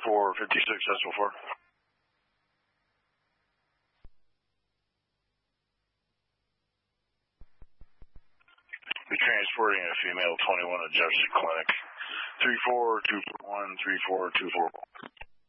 for 56 decimal 4. Be transporting a female 21 to Jefferson Clinic. 34241, 34241.